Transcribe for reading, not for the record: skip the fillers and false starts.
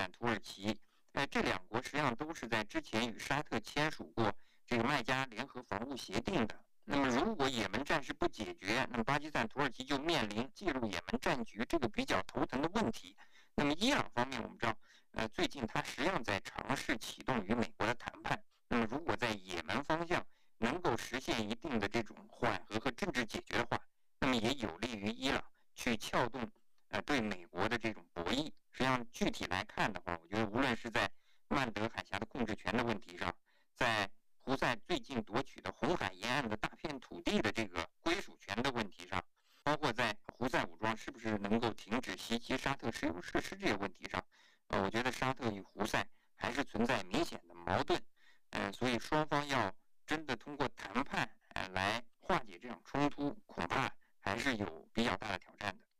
坦、土耳其，这两国实际上都是在之前与沙特签署过这个麦加联合防务协定的。那么，如果也门战事不解决，那么巴基斯坦、土耳其就面临介入也门战局这个比较头疼的问题。那么，伊朗方面，我们知道，最近他实际上在尝试启动与美国的谈判。那么，如果在也门方向能够实现一定的这种缓和和政治解决的话，那么也有利于伊朗去撬动对美国的这种博弈。实际上，具体来看的话，我觉得无论是在曼德海峡的控制权的问题上，在胡塞最近夺取的红海沿岸的大片土地的这个归属权的问题上，包括在胡塞武装是不是能够停止袭击沙特石油设施这些问题上，我觉得沙特与胡塞还是存在明显的矛盾，所以双方要真的通过谈判来化解这场冲突，恐怕还是有比较大的挑战的。